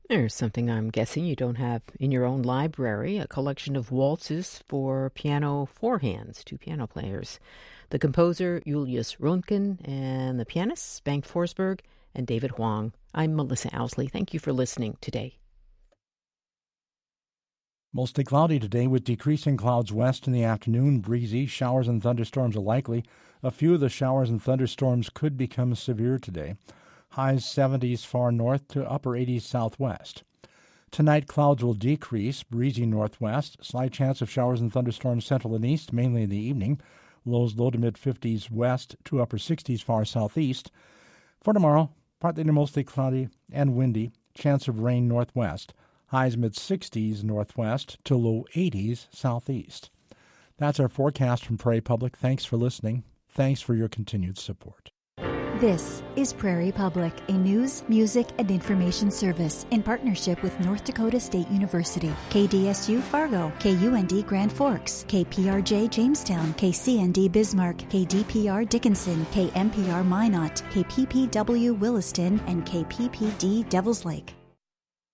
There's something I'm guessing you don't have in your own library, a collection of waltzes for piano four hands, two piano players. The composer, Julius Röntgen, and the pianists, Bengt Forsberg and David Huang. I'm Melissa Owsley. Thank you for listening today. Mostly cloudy today with decreasing clouds west in the afternoon. Breezy. Showers and thunderstorms are likely. A few of the showers and thunderstorms could become severe today. Highs 70s far north to upper 80s southwest. Tonight, clouds will decrease. Breezy northwest. Slight chance of showers and thunderstorms central and east, mainly in the evening. Lows low to mid-50s west to upper 60s far southeast. For tomorrow, partly to mostly cloudy and windy. Chance of rain northwest. Highs mid-60s northwest to low 80s southeast. That's our forecast from Prairie Public. Thanks for listening. Thanks for your continued support. This is Prairie Public, a news, music, and information service in partnership with North Dakota State University, KDSU Fargo, KUND Grand Forks, KPRJ Jamestown, KCND Bismarck, KDPR Dickinson, KMPR Minot, KPPW Williston, and KPPD Devils Lake.